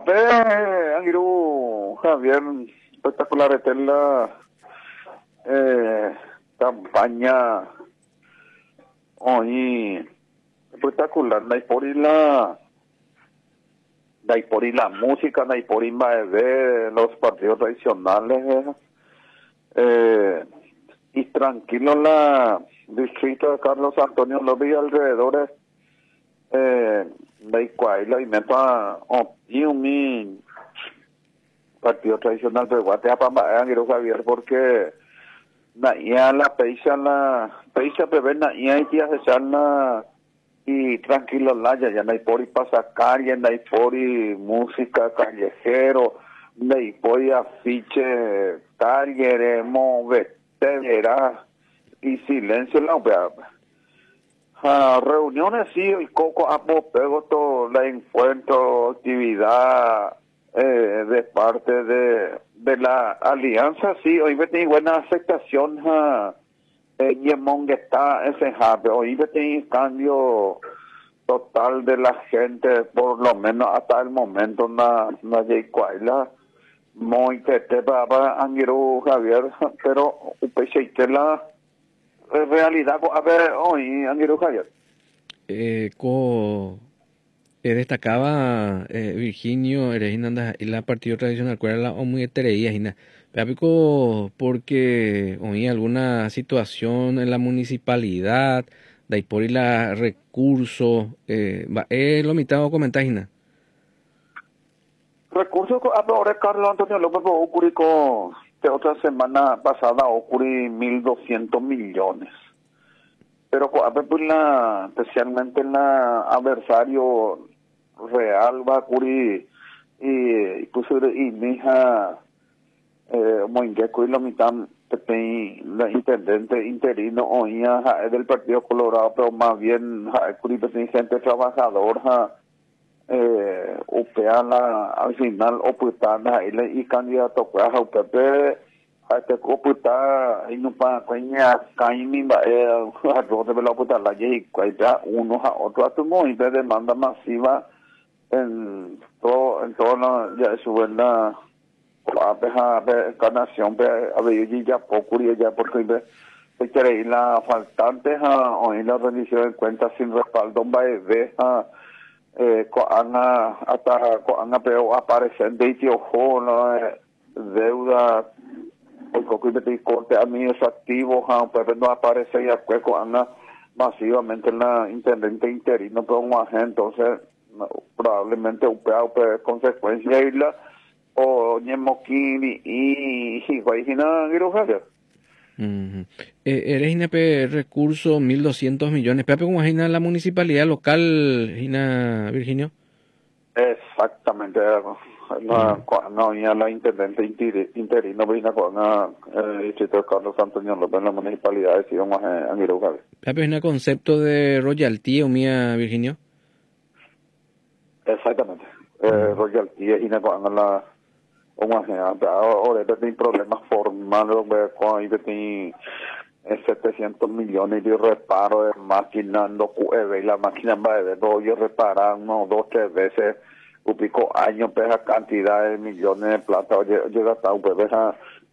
Coape, Angiru, Javier, espectacular es la campaña hoy espectacular, por la música, por de los partidos tradicionales, y tranquilo la distrito de Carlos Antonio López y alrededores, la Icuaila y meta y un partido tradicional de Guateapa, Javier, porque la peisa bebé y tía se charla y tranquilo ya no hay por y pasacar, ya no hay por y música callejero, no hay por y afiche, talleremos, verá y silencio la reuniones sí, el coco pego todo la encuentro, actividad de parte de la alianza, sí, hoy me tiene buena aceptación, y está ese jape, hoy me tiene cambio total de la gente, por lo menos hasta el momento, na Yaicuaila, muy que te para Angiru Javier, pero upese que la realidad, a ver, hoy Angiru Javier. Destacaba Virginio Erejina y la partido tradicional cuál era la muy etereía Gina pico porque oí alguna situación en la municipalidad de ahí por la recurso lo mitad comentar Gina Recursos ahora Carlos Antonio López ocurrió que otra semana pasada ocurrió 1.200 millones. Pero especialmente en la adversario real va a ocurrir y puso y mi hija Moingueco y la mitad la intendente interino oía del Partido Colorado, pero más bien gente trabajador upea al final oputada y candidato a UPP oputa y no para coña caimi arroz de la oputa la y cuenta unos a otros atumo y de demanda masiva en todo ya su buena a encarnación a ver ya poco y ya porque se quiere ir la faltante hoy la rendición de cuentas sin respaldo de hasta pero aparecen de ojo deuda el corte administrativo pues no aparece ya pues masivamente en la intendente interino pero un agente entonces probablemente un consecuencia isla o ñemoquini y guayjina Guirujaya. Eres Gina recurso 1.200 millones. Pepe, ¿cómo es la municipalidad local, Gina Virginio? Exactamente. No, ya la intendente interino vino con el distrito de Carlos Antonio López en la municipalidad de Sion Angirujabe. Pepe, ¿es un concepto de royalty o mía, Virginio? Exactamente. Royalty y con la ahora tiene problemas formales cuando tiene 700 millones de reparo de máquinas no y la máquina va de dos yo reparar uno 2-3 veces pico años pesa cantidad de millones de plata llega hasta un pesa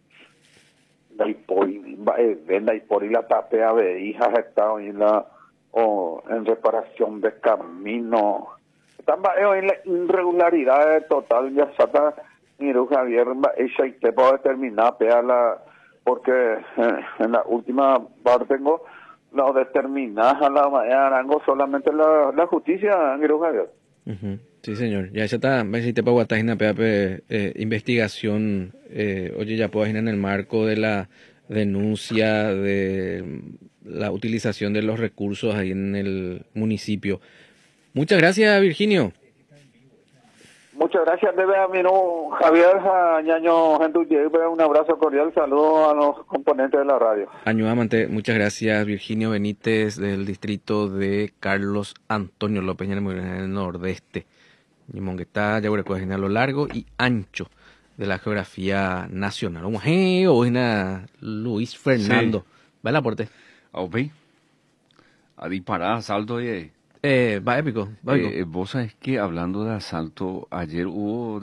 venda y por la tapea de hijas está en la en reparación de camino están en la irregularidad total ya está mira Javier esa y te puedo determinar porque en la última parte tengo lo determinada la Arango solamente la justicia mira Javier. Sí señor, ya está, si te puedo guatar investigación, oye ya puedo en el marco de la denuncia de la utilización de los recursos ahí en el municipio. Muchas gracias Virginio. Muchas gracias, debe a mi Javier Ñaño Gentuye, un abrazo cordial, saludos a los componentes de la radio. Año Amante, muchas gracias Virginio Benítez del distrito de Carlos Antonio López en el nordeste. Ñimonguetá, ya a lo largo y ancho de la geografía nacional. Como Luis Fernando. Sí. ¿Va el aporte? A disparar asalto y va épico. Vos sabés que hablando de asalto, ayer hubo